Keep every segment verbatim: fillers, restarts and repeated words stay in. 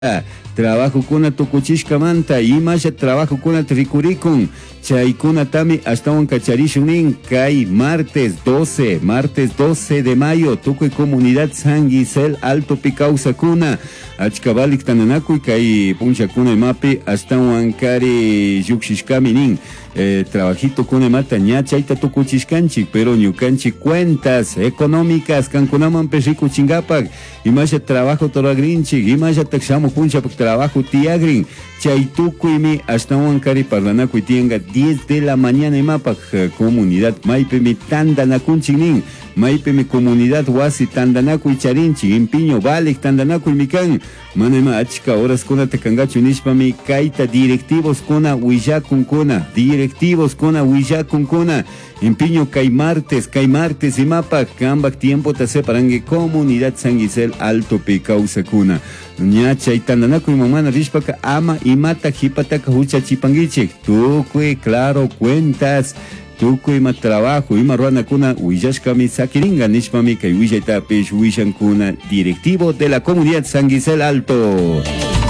trabajo kuna tukuchishka manta imasha trabajo kuna tricuricum chaykuna tami astawan kacharishunin kay martes doce martes doce de mayo tukuy comunidad San Giselle Alto Picausa kuna achkabalik tananakuy kay punchakuna mapi astawan kari yukshishkami nin eh, trabajito kuna mata ña chayta tukuchishkanchik pero ñukanchik cuentas económicas kankunaman peshiku chingapak imasha trabajo toragrinchik imasha takshamu punchapak trabajo tiagrin chay tukuymi astawan kari parlanakuy tianga diez de la mañana imapak comunidad maypimi tandanakunchik nin maypimi comunidad wasi tandanakuy charinchik impiño balik tandanakuy mikan manema achka horas kuna tekangachu nishpami kaita directivos kuna willakun kuna directivos kuna willakun kuna impiño kay martes kay martes imapak kambak tiempo ta separangue comunidad San Giselle Alto Picausa kuna ña chay tandanakuy mamana rishpaka ama imata hipataka huchachipangichik tukuy claro cuentas tukuy ima trabajo ima ruana kuna willashkami sakiringa nishpami kay willaytapish wishan kuna directivo de la comunidad San Giselle Alto.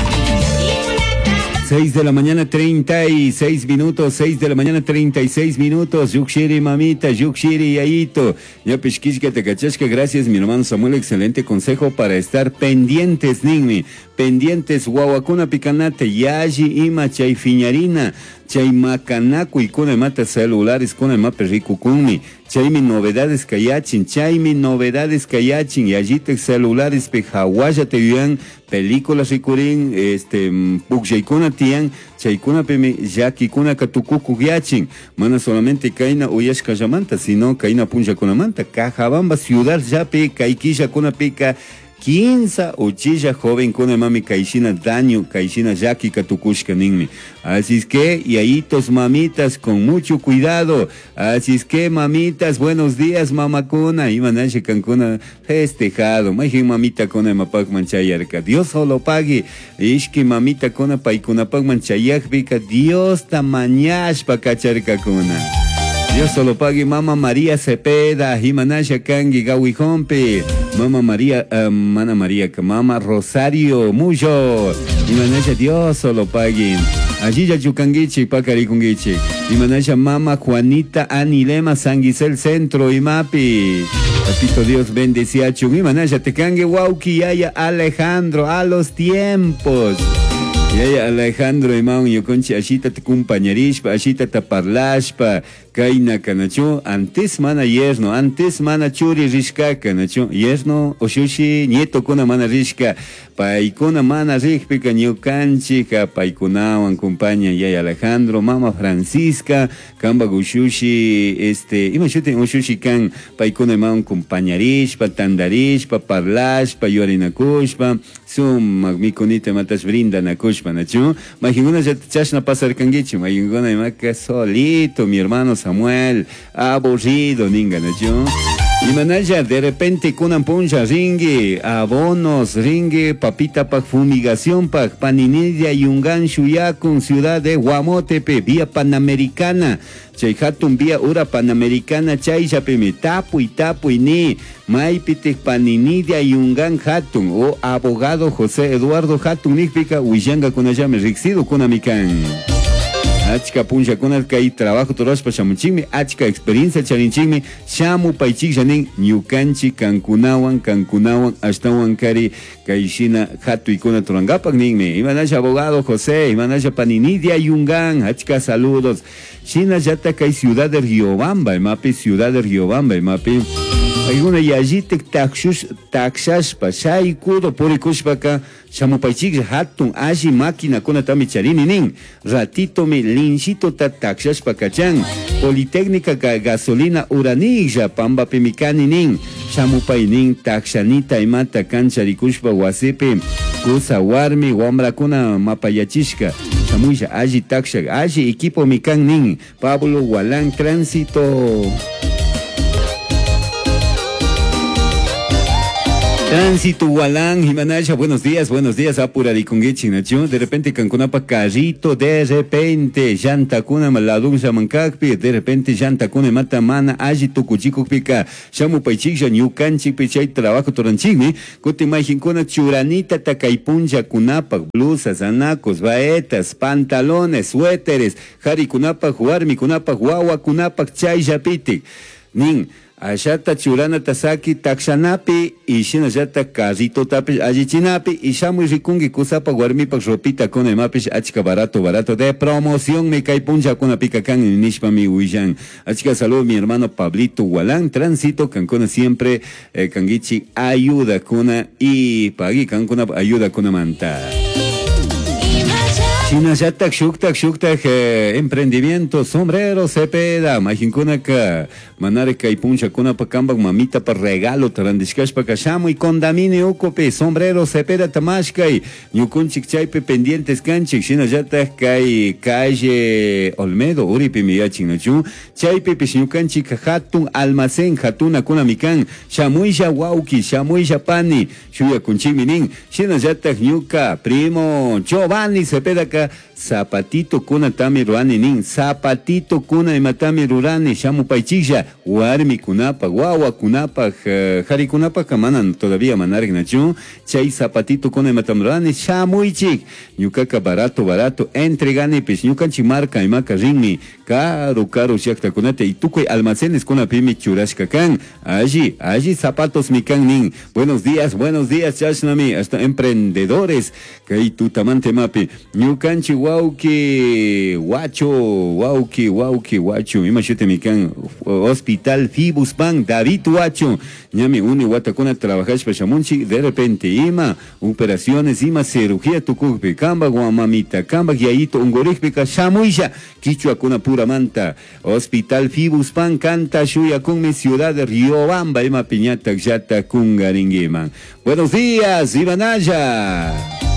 seis de la mañana treinta y seis minutos, seis de la mañana treinta y seis minutos, Yukshiri mamita, Yukshiri yayito, ya pishkishka te cachashka, gracias mi hermano Samuel, excelente consejo para estar pendientes, ningmi, pendientes, guaguacuna picanate, yaji ima chay fiñarina, chay macanaco y kuna mata celulares, kuna mapa rico kunmi, chaymi novedades kayachin, chaymi novedades kayachin, yajite celulares pe hawaya te yuan, películas rikurin, este, pukjaykuna tian, chaykuna peme yakikuna katukuku yachin, mana solamente kaina uyashka llamanta, sino kaina punja kuna manta, Cajabamba ciudad yape, kaikisha kuna peka, quince ochilla joven con mami kaishina daño, kaishina yaki katukushka ninmi. Así es que, yayitos mamitas, con mucho cuidado. Así es que, mamitas, buenos días, mamacuna. Imanache cancuna festejado. Majin mamita con mapak manchayarka. Dios solo pague. Ishki mamita con paikuna pak manchayakbika. Dios tamañash pa kacharka kuna. Dios solo pague, Mama María Cepeda, Jimanasha Kangi, Gawihompe, Mama María, uh, Mana María, Mama Rosario, Mucho, Jimanasha, Dios solo pague. Allí ya Yukangichi, Pacarikungichi, Jimanasha Mama Juanita Anilema, San Giselle Centro, Imapi. Papito Dios bendecía, Chumimanasha, Tekange, Wauki, Yaya Alejandro, a los tiempos. Yaya Alejandro Imam Yoconchi Ashita te compañerishpa, Ashita te parlashpa, Kaina Kanachu, antes mana yerno, antes mana churi rishka Kanachu, yerno, Oshushi, nieto kuna mana rishka, paikuna mana rishpika Nyokanchika, paikunawan compaña Yaya Alejandro, Mama Francisca, Kamba Gushushi, este, imashute Oshushi kan, paikuna imam compañerishpa, tandarishpa, parlashpa, yorinakushpa, sum magmikunite matas brinda nakushpa, nachu, majinguna ya chashna pasar kangichi, majinguna imaka solito, mi hermano Samuel, aburrido, ninga, nachu. Y manaya, de repente, kunan puncha, ringue, abonos, ringue, papita pa fumigación pa Paninidia, Yungan, Shuyakun, ciudad de Guamotepe, vía Panamericana, Chayhatun, vía Ura Panamericana, Chaychapeme, tapu y tapu y ni, Maipite, Paninidia, Yungan, Hatun, o abogado José Eduardo Hatun, Nikpika, Uyanga, Kunayame, Rixido, Kunamikan. Achka puncha kunal kai trabajo torashpa shamuchimi, achka experiencia charinchimi, shamu paichik janin, ñukanchi kankunawan, kankunawan, ashtawan kari, kaishina, hatu ikuna torangapak ningme, imanasha abogado José, imanasha Paninidia Yungan, achka saludos, shina yata kai ciudad de Riobamba, mapi ciudad de Riobamba, mapi, alguna yajitek takshush, takshashpa, shaikudo porikushpaka, Shamupaichik hatun aji máquina kuna tami charini nin ratito me linchito ta takshashpa kachan Politécnica ka gasolina uranija pamba pemikani nin Shamupai nin takshanita imata kancharikushpa wasepe kusa warmi wamra kuna mapayachishka Shamuisha aji taksha aji equipo mikan nin Pablo Gualán Tránsito. Tránsito Gualán, Jimanaya, buenos días, buenos días, apura de Conguechi, Nacho. De repente Cancunapa Carrito, de repente Yantacuna Maladun Shamancacpi, de repente Yantacuna Matamana, Agito Cuchico Pica, Shamu Paichicha, Ñucanchi, Pichay, Trabajo Toranchimi, Cuti Majincuna, Churanita, Takaipunja, Kunapa, blusas, anacos, baetas, pantalones, suéteres, Jari Kunapa, Juarmi, Kunapa, Guagua, Kunapa, Chay, Yapitik, Nin. Ashata churana tasaki takshanapi y shinajata carrito tapis ajichinapi y shamu rikungi kusapa guarmipak ropita con emapish achika barato barato de promoción me cae puncha con pica can en nishpa mi huillan. Achika saludo mi hermano Pablito Gualán, tránsito cancona siempre eh, canguichi ayuda kuna y pagui cancona ayuda kuna manta. Chinayatak shuktak shuktak eh, emprendimiento sombrero Cepeda majinkunaka manareka y puncha kuna pakambak mamita pa regalo tarandishkash pa kashamo y condamine okope sombrero Cepeda tamashkai ñukunchik chaype pendientes kanchik chinayatak kay calle Olmedo uripi miyachin nachu chaype pish ñukanchik hatun almacén hatuna kuna mikan shamuisha wauki shamuisha pani shuya kunchiminin chinayatak ñuka primo Giovanni Cepeda ka zapatito kuna tami ruani nin zapatito kuna imatami rurani shamu paichilla warmi kunapa guagua kunapa jari kunapa kamanan todavía manarek nachu chay zapatito kuna imatami rurani shamuichik ñukaka barato barato entregani pis ñukanchi marca imaka rinmi caro caro shakta kunate y tukuy almacenes kuna pimi churashka kan allí allí zapatos mikan nin buenos días buenos días chashnami hasta emprendedores kay tutamante mapi ñukanchi Wauki, Guacho, Wauki, Wauki, Guacho, imagínate mi can, Hospital Fibuspan, David Guacho, ñami uni Guatacuna trabajas pachamunchi, de repente ima, operaciones, ima cirugía, tucupi, camba, guamamita, camba, guiaito, ungorikpika, shamuisha, quichua kuna pura manta, Hospital Fibuspan, canta, shuya con mi ciudad de Riobamba, ima piñata, yata, kungaringiman. Buenos días, Ivanaya.